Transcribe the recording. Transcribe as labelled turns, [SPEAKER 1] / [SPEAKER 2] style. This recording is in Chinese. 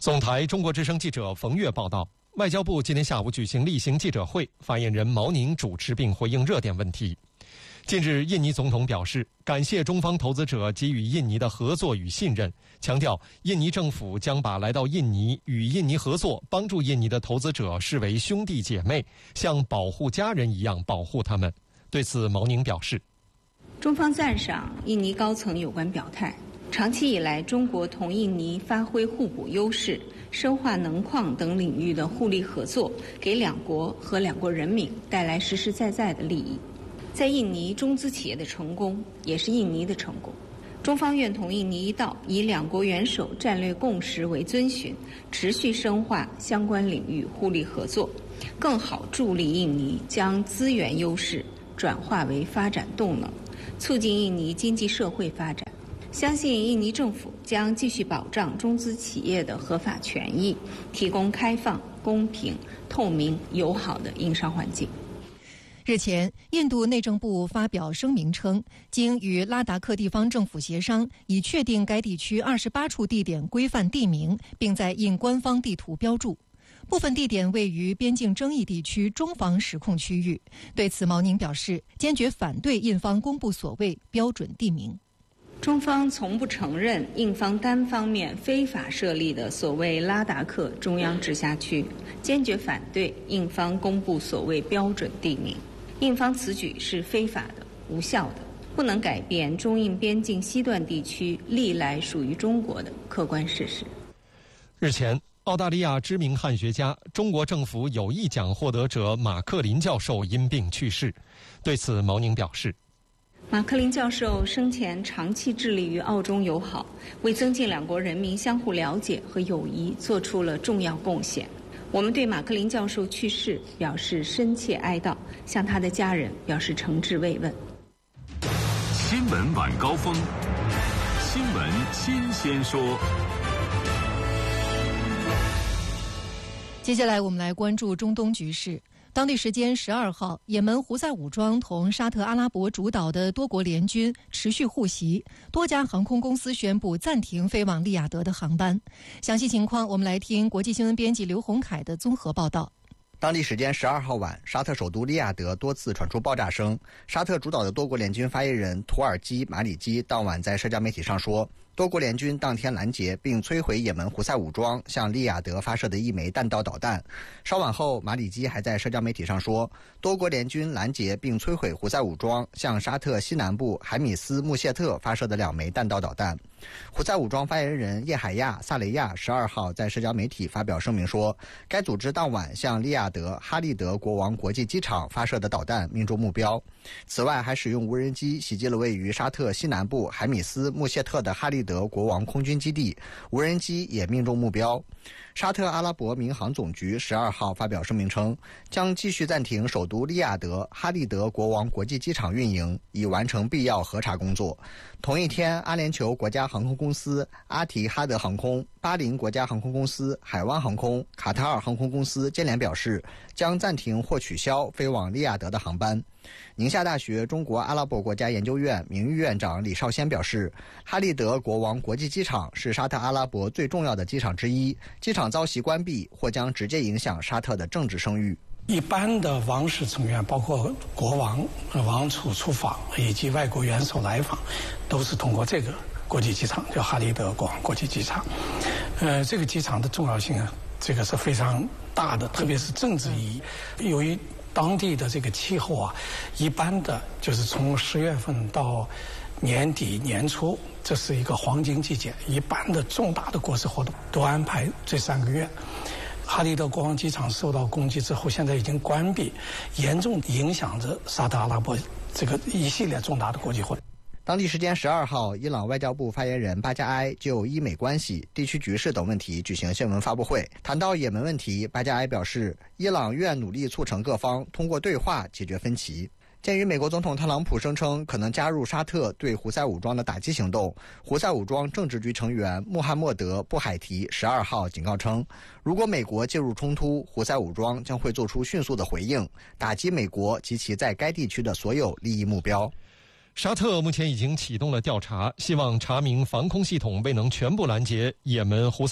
[SPEAKER 1] 总台中国之声记者冯月报道，外交部今天下午举行例行记者会，发言人毛宁主持并回应热点问题。近日，印尼总统表示感谢中方投资者给予印尼的合作与信任，强调印尼政府将把来到印尼与印尼合作、帮助印尼的投资者视为兄弟姐妹，像保护家人一样保护他们。对此，毛宁表示，
[SPEAKER 2] 中方赞赏印尼高层有关表态。长期以来，中国同印尼发挥互补优势，深化能矿等领域的互利合作，给两国和两国人民带来实实在在的利益。在印尼中资企业的成功，也是印尼的成功。中方愿同印尼一道，以两国元首战略共识为遵循，持续深化相关领域互利合作，更好助力印尼将资源优势转化为发展动能，促进印尼经济社会发展。相信印尼政府将继续保障中资企业的合法权益，提供开放、公平、透明、友好的营商环境。
[SPEAKER 3] 日前，印度内政部发表声明称，经与拉达克地方政府协商，已确定该地区28处地点规范地名，并在印官方地图标注。部分地点位于边境争议地区中方实控区域。对此，毛宁表示，坚决反对印方公布所谓标准地名。
[SPEAKER 2] 中方从不承认印方单方面非法设立的所谓拉达克中央直辖区，坚决反对印方公布所谓标准地名。印方此举是非法的、无效的，不能改变中印边境西段地区历来属于中国的客观事实。
[SPEAKER 1] 日前，澳大利亚知名汉学家、中国政府友谊奖获得者马克林教授因病去世。对此，毛宁表示，
[SPEAKER 2] 马克林教授生前长期致力于澳中友好，为增进两国人民相互了解和友谊做出了重要贡献。我们对马克林教授去世表示深切哀悼，向他的家人表示诚挚慰问。
[SPEAKER 4] 新闻晚高峰，新闻新鲜说。
[SPEAKER 3] 接下来我们来关注中东局势。当地时间12号，也门胡塞武装同沙特阿拉伯主导的多国联军持续互袭，多家航空公司宣布暂停飞往利雅得的航班。详细情况，我们来听国际新闻编辑刘洪凯的综合报道。
[SPEAKER 5] 当地时间12号晚，沙特首都利雅得多次传出爆炸声。沙特主导的多国联军发言人土耳其马里基当晚在社交媒体上说，多国联军当天拦截并摧毁也门胡塞武装向利雅得发射的一枚弹道导弹。稍晚后，马里基还在社交媒体上说，多国联军拦截并摧毁胡塞武装向沙特西南部海米斯穆谢特发射的2枚弹道导弹。胡塞武装发言人叶海亚·萨雷亚12号在社交媒体发表声明说，该组织当晚向利雅得哈利德国王国际机场发射的导弹命中目标。此外，还使用无人机袭击了位于沙特西南部海米斯穆谢特的哈利德国王空军基地，无人机也命中目标。沙特阿拉伯民航总局12号发表声明称，将继续暂停首都利雅得哈利德国王国际机场运营，以完成必要核查工作。同一天，阿联酋国家航空公司、阿提哈德航空、巴林国家航空公司、海湾航空、卡塔尔航空公司接连表示，将暂停或取消飞往利雅得的航班。宁夏大学中国阿拉伯国家研究院名誉院长李少先表示，哈利德国王国际机场是沙特阿拉伯最重要的机场之一，机场遭袭关闭或将直接影响沙特的政治声誉。
[SPEAKER 6] 一般的王室成员，包括国王、王储出访以及外国元首来访，都是通过这个国际机场，叫哈利德国王国际机场。这个机场的重要性啊，这个是非常大的，特别是政治意义。由于当地的这个气候啊，一般的就是从10月份到年底年初，这是一个黄金季节，一般的重大的国事活动都安排这3个月。哈利德国王机场受到攻击之后，现在已经关闭，严重影响着沙特阿拉伯这个一系列重大的国际活动。
[SPEAKER 5] 当地时间12号，伊朗外交部发言人巴加埃就伊美关系、地区局势等问题举行新闻发布会。谈到也门问题，巴加埃表示，伊朗愿努力促成各方通过对话解决分歧。鉴于美国总统特朗普声称可能加入沙特对胡塞武装的打击行动，胡塞武装政治局成员穆罕默德·布海提12号警告称，如果美国介入冲突，胡塞武装将会做出迅速的回应，打击美国及其在该地区的所有利益目标。
[SPEAKER 1] 沙特目前已经启动了调查，希望查明防空系统未能全部拦截也门胡塞